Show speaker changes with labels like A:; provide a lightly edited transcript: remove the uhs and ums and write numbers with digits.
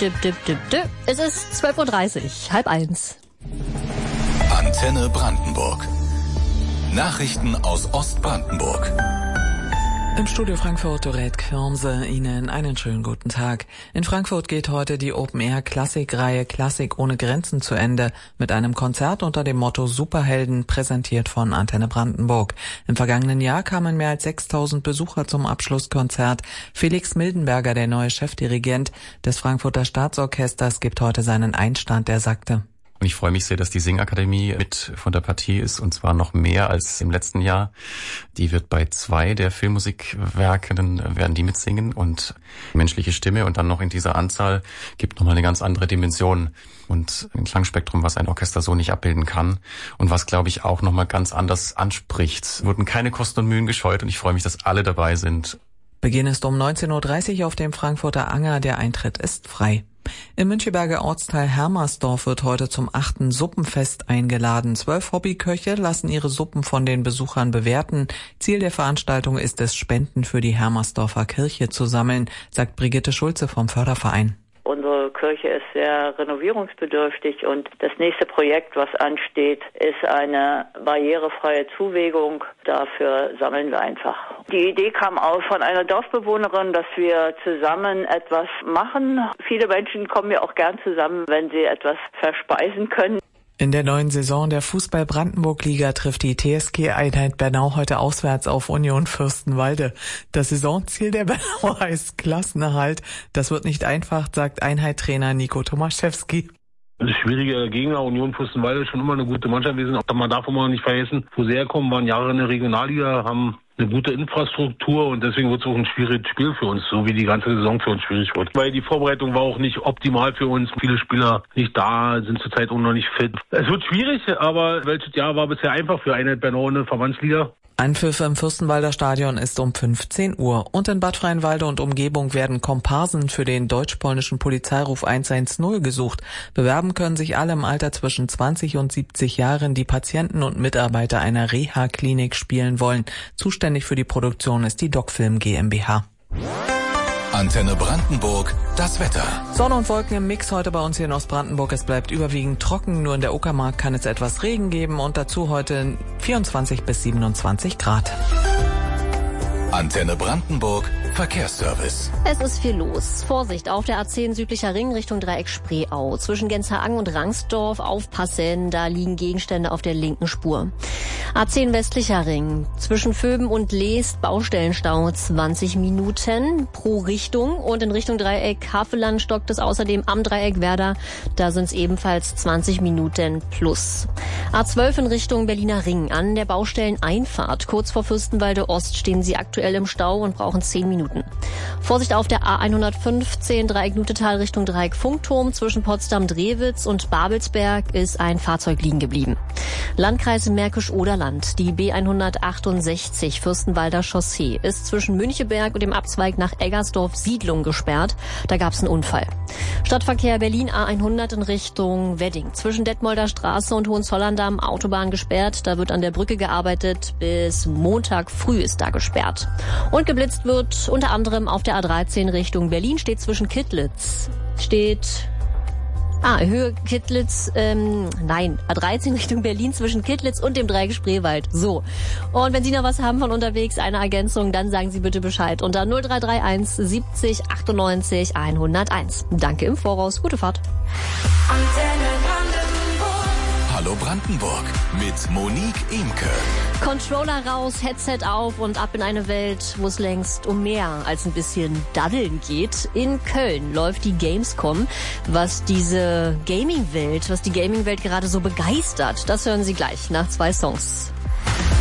A: Es ist 12:30 Uhr, 12:30.
B: Antenne Brandenburg. Nachrichten aus Ostbrandenburg.
C: Im Studio Frankfurt, Dorette Kirmse, Ihnen einen schönen guten Tag. In Frankfurt geht heute die Open-Air-Klassikreihe Klassik ohne Grenzen zu Ende mit einem Konzert unter dem Motto Superhelden, präsentiert von Antenne Brandenburg. Im vergangenen Jahr kamen mehr als 6.000 Besucher zum Abschlusskonzert. Felix Mildenberger, der neue Chefdirigent des Frankfurter Staatsorchesters, gibt heute seinen Einstand. Er sagte:
D: Und ich freue mich sehr, dass die Singakademie mit von der Partie ist, und zwar noch mehr als im letzten Jahr. Die wird bei 2 der Filmmusikwerken, werden die mitsingen, und menschliche Stimme und dann noch in dieser Anzahl gibt nochmal eine ganz andere Dimension und ein Klangspektrum, was ein Orchester so nicht abbilden kann und was, glaube ich, auch nochmal ganz anders anspricht. Es wurden keine Kosten und Mühen gescheut und ich freue mich, dass alle dabei sind.
C: Beginn ist um 19:30 Uhr auf dem Frankfurter Anger, der Eintritt ist frei. Im Müncheberger Ortsteil Hermersdorf wird heute zum 8. Suppenfest eingeladen. 12 Hobbyköche lassen ihre Suppen von den Besuchern bewerten. Ziel der Veranstaltung ist es, Spenden für die Hermersdorfer Kirche zu sammeln, sagt Brigitte Schulze vom Förderverein.
E: Unsere Kirche ist sehr renovierungsbedürftig und das nächste Projekt, was ansteht, ist eine barrierefreie Zuwegung. Dafür sammeln wir einfach. Die Idee kam auch von einer Dorfbewohnerin, dass wir zusammen etwas machen. Viele Menschen kommen ja auch gern zusammen, wenn sie etwas verspeisen können.
C: In der neuen Saison der Fußball-Brandenburg-Liga trifft die TSG-Einheit Bernau heute auswärts auf Union Fürstenwalde. Das Saisonziel der Bernau heißt Klassenerhalt. Das wird nicht einfach, sagt Einheit-Trainer Nico Tomaszewski.
F: Das ist schwieriger Gegner. Union Fürstenwalde ist schon immer eine gute Mannschaft gewesen. Man darf immer nicht vergessen, wo sie herkommen, waren Jahre in der Regionalliga, haben eine gute Infrastruktur und deswegen wird es auch ein schwieriges Spiel für uns, so wie die ganze Saison für uns schwierig wird. Weil die Vorbereitung war auch nicht optimal für uns. Viele Spieler nicht da, sind zurzeit auch noch nicht fit. Es wird schwierig, aber welches Jahr war bisher einfach für Einheit Bernau in der Verbandsliga?
C: Anpfiff im Fürstenwalder Stadion ist um 15 Uhr. Und in Bad Freienwalde und Umgebung werden Komparsen für den deutsch-polnischen Polizeiruf 110 gesucht. Bewerben können sich alle im Alter zwischen 20 und 70 Jahren, die Patienten und Mitarbeiter einer Reha-Klinik spielen wollen. Zuständig für die Produktion ist die DocFilm GmbH.
B: Antenne Brandenburg, das Wetter.
C: Sonne und Wolken im Mix heute bei uns hier in Ostbrandenburg. Es bleibt überwiegend trocken, nur in der Uckermark kann es etwas Regen geben und dazu heute 24 bis 27 Grad.
B: Antenne Brandenburg, Verkehrsservice.
A: Es ist viel los. Vorsicht auf der A10 südlicher Ring Richtung Dreieck Spreeau. Zwischen Genshagen und Rangsdorf aufpassen, da liegen Gegenstände auf der linken Spur. A10 westlicher Ring. Zwischen Vöben und Leest Baustellenstau 20 Minuten pro Richtung. Und in Richtung Dreieck Havelland stockt es außerdem am Dreieck Werder. Da sind es ebenfalls 20 Minuten plus. A12 in Richtung Berliner Ring. An der Baustelleneinfahrt kurz vor Fürstenwalde Ost stehen Sie aktuell im Stau und brauchen 10 Minuten. Vorsicht auf der A115 Dreieck Nutetal Richtung Dreieck Funkturm. Zwischen Potsdam-Drewitz und Babelsberg ist ein Fahrzeug liegen geblieben. Landkreis Märkisch-Oderland. Die B168 Fürstenwalder Chaussee ist zwischen Müncheberg und dem Abzweig nach Eggersdorf Siedlung gesperrt. Da gab es einen Unfall. Stadtverkehr Berlin A100 in Richtung Wedding. Zwischen Detmolder Straße und Hohenzollern-Damm Autobahn gesperrt. Da wird an der Brücke gearbeitet. Bis Montag früh ist da gesperrt. Und geblitzt wird unter anderem auf der A13 Richtung Berlin. Steht zwischen Kittlitz. Höhe Kittlitz, A13 Richtung Berlin zwischen Kittlitz und dem Dreieck Spreewald. So. Und wenn Sie noch was haben von unterwegs, eine Ergänzung, dann sagen Sie bitte Bescheid unter 0331 70 98 101. Danke im Voraus. Gute Fahrt.
B: Hallo Brandenburg mit Monique Imke.
A: Controller raus, Headset auf und ab in eine Welt, wo es längst um mehr als ein bisschen Daddeln geht. In Köln läuft die Gamescom. Was die Gaming-Welt gerade so begeistert, das hören Sie gleich nach 2 Songs.